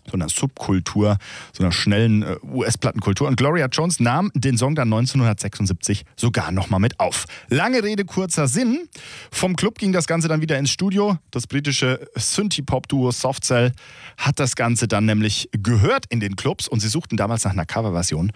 so einer Subkultur, so einer schnellen US-Plattenkultur. Und Gloria Jones nahm den Song dann 1976 sogar nochmal mit auf. Lange Rede, kurzer Sinn. Vom Club ging das Ganze dann wieder ins Studio. Das britische Synthie-Pop-Duo Soft Cell hat das Ganze dann nämlich gehört in den Clubs und sie suchten damals nach einer Coverversion